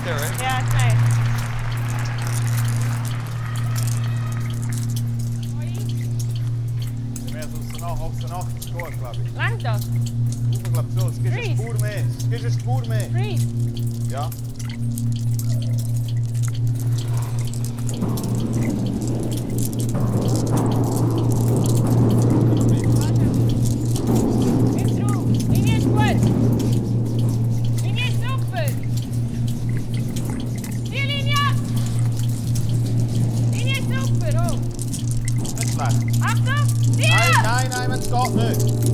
do it. Ja, okay. Auf der Nacht ist gut, glaube ich. Langt das? Ich glaube so, es gibt eine Spur mehr. Es gibt eine Spur mehr. Freeze. Ja. Links rum. Linie ist gut. Linie ist super. Die Linie. Linie ist super. Oh. Nicht schlecht. Achtung. Hier. Nein, wenn es geht nicht.